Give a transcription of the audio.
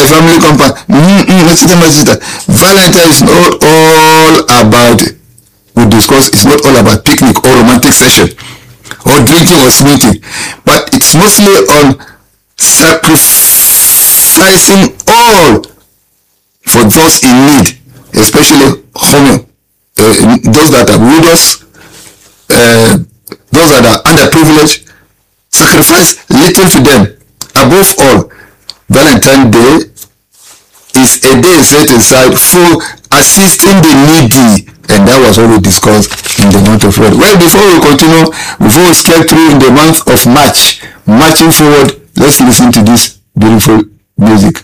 my family compound. Valentine is not all about, we discuss, it's not all about picnic or romantic session or drinking or smoothing, but it's mostly on sacrificing all for those in need, especially homeless, those that are widows, those that are underprivileged. Sacrifice little to them. Above all, Valentine's Day is a day set aside for assisting the needy, and that was what we discussed in the month of February. Well, before we continue, before we step through in the month of March, marching forward, let's listen to this beautiful music.